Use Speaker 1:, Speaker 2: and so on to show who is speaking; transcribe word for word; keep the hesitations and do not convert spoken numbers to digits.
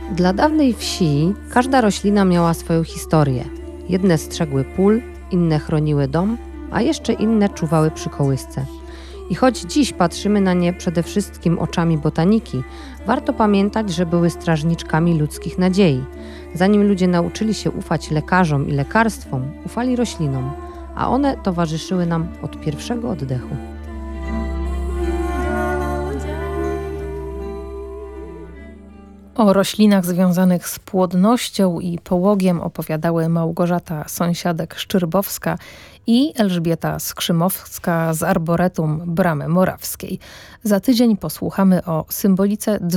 Speaker 1: Dla dawnej wsi każda roślina miała swoją historię. Jedne strzegły pól, inne chroniły dom, a jeszcze inne czuwały przy kołysce. I choć dziś patrzymy na nie przede wszystkim oczami botaniki, warto pamiętać, że były strażniczkami ludzkich nadziei. Zanim ludzie nauczyli się ufać lekarzom i lekarstwom, ufali roślinom, a one towarzyszyły nam od pierwszego oddechu.
Speaker 2: O roślinach związanych z płodnością i połogiem opowiadały Małgorzata Sąsiadek-Szczyrbowska i Elżbieta Skrzymowska z Arboretum Bramy Morawskiej. Za tydzień posłuchamy o symbolice